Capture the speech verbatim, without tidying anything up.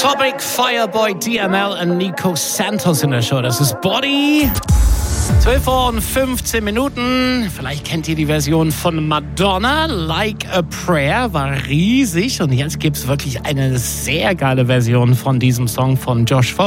Topic, Fireboy, D M L und Nico Santos in der Show. Das ist Body. zwölf Uhr und fünfzehn Minuten. Vielleicht kennt ihr die Version von Madonna. Like a Prayer war riesig. Und jetzt gibt es wirklich eine sehr geile Version von diesem Song von Josh Fox.